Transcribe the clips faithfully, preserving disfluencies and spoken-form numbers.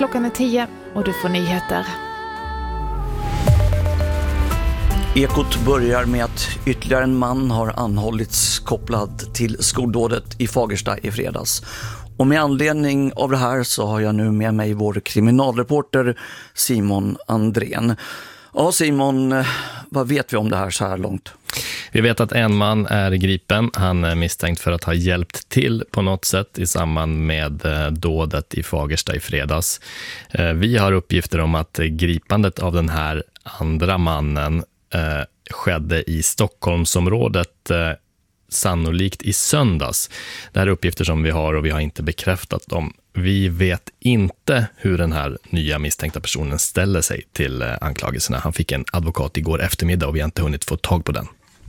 klockan är tio och du får nyheter. Ekot börjar med att ytterligare en man har anhållits kopplad till skoldådet i Fagersta i fredags. Och med anledning av det här så har jag nu med mig vår kriminalreporter Simon Andrén. Ja Simon, vad vet vi om det här så här långt? Vi vet att en man är gripen. Han är misstänkt för att ha hjälpt till på något sätt i samband med dådet i Fagersta i fredags. Vi har uppgifter om att gripandet av den här andra mannen eh, skedde i Stockholmsområdet eh, sannolikt i söndags. Det här är uppgifter som vi har och vi har inte bekräftat dem. Vi vet inte hur den här nya misstänkta personen ställer sig till eh, anklagelserna. Han fick en advokat igår eftermiddag och vi har inte hunnit få tag på den.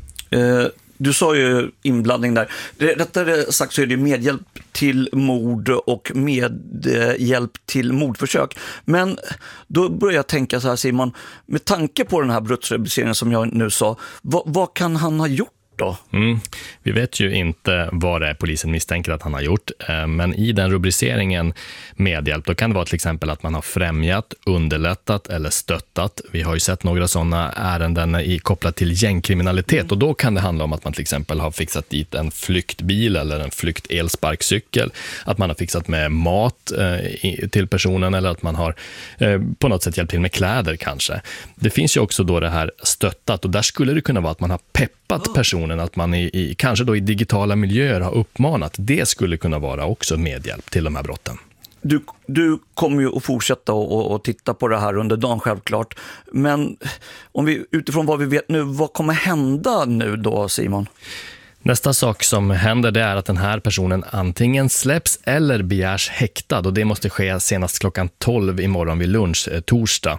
Eh, du sa ju inblandning där. Rättare sagt så är det medhjälp till mord och medhjälp till mordförsök. Men då börjar jag tänka så här Simon, med tanke på den här brottsrubriceringen som jag nu sa, vad, vad kan han ha gjort då? Mm. Vi vet ju inte vad det är polisen misstänker att han har gjort, men i den rubriceringen medhjälp, då kan det vara till exempel att man har främjat, underlättat eller stöttat. Vi har ju sett några sådana ärenden i kopplat till gängkriminalitet och då kan det handla om att man till exempel har fixat dit en flyktbil eller en flyktelsparkcykel, att man har fixat med mat eh, till personen eller att man har eh, på något sätt hjälpt till med kläder kanske. Det finns ju också då det här stöttat och där skulle det kunna vara att man har peppat personen, att man i, i, kanske då i digitala miljöer har uppmanat. Det skulle kunna vara också medhjälp till de här brotten. Du, du kommer ju att fortsätta och, och titta på det här under dagen självklart. Men om vi utifrån vad vi vet nu, vad kommer hända nu då Simon? Nästa sak som händer det är att den här personen antingen släpps eller begärs häktad och det måste ske senast klockan tolv imorgon vid lunch, eh, torsdag.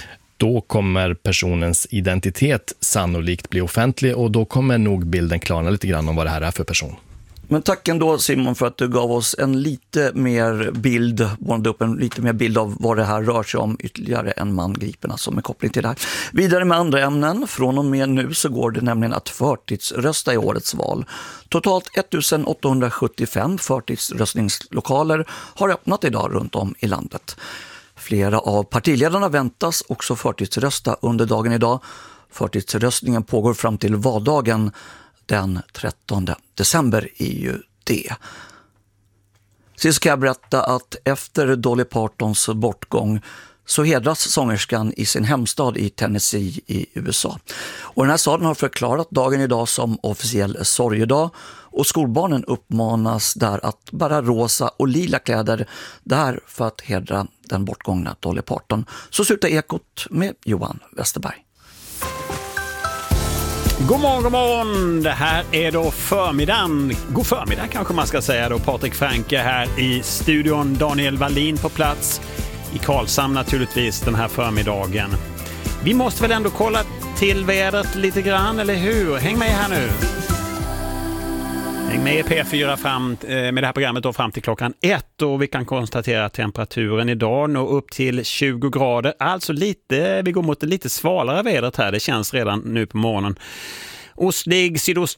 Då kommer personens identitet sannolikt bli offentlig och då kommer nog bilden klarna lite grann om vad det här är för person. Men tack ändå Simon för att du gav oss en lite mer bild, målade upp en lite mer bild av vad det här rör sig om, ytterligare en man gripen alltså med koppling till det här. Vidare med andra ämnen, från och med nu så går det nämligen att förtidsrösta i årets val. Totalt ettusen åttahundrasjuttiofem förtidsröstningslokaler har öppnat idag runt om i landet. Flera av partiledarna väntas också förtidsrösta under dagen idag. Förtidsröstningen pågår fram till valdagen den trettonde december är ju det. Sist ska jag berätta att efter Dolly Partons bortgång så hedras sångerskan i sin hemstad i Tennessee i U S A. Och den här staden har förklarat dagen idag som officiell sorgedag och skolbarnen uppmanas där att bära rosa och lila kläder där för att hedra den bortgångna Dolly Parton. Så slutar Ekot med Johan Westerberg. God morgon, god morgon. Det här är då förmiddagen. God förmiddag kanske man ska säga då. Patrik Franke här i studion. Daniel Wallin på plats. I Karlshamn naturligtvis den här förmiddagen. Vi måste väl ändå kolla till vädret lite grann, eller hur? Häng med här nu. Häng med i P fyra fram, med det här programmet då fram till klockan ett och vi kan konstatera att temperaturen idag når upp till tjugo grader. Alltså lite, vi går mot det lite svalare vädret här. Det känns redan nu på morgonen. Ostlig, sydost